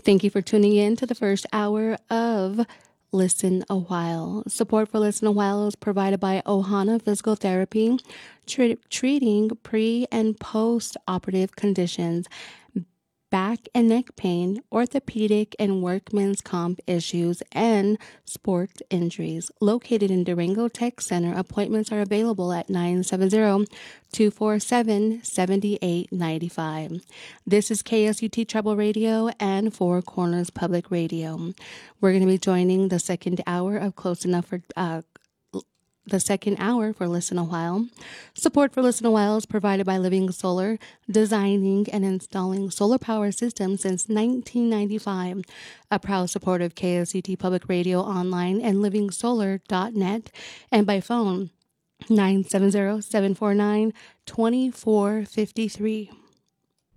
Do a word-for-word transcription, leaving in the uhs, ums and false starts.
Thank you for tuning in to the first hour of Listen a While. Support for Listen a While is provided by Ohana Physical Therapy, tre- treating pre and post operative conditions, back and neck pain, orthopedic and workman's comp issues, and sports injuries. Located in Durango Tech Center, appointments are available at nine seven zero, two four seven, seven eight nine five. This is K S U T Treble Radio and Four Corners Public Radio. We're going to be joining the second hour of Close Enough for uh, the second hour for Listen a While. Support for Listen a While is provided by Living Solar, designing and installing solar power systems since nineteen ninety-five. A proud supporter of K S U T Public Radio Online and living solar dot net, and by phone nine seven zero, seven four nine, two four five three.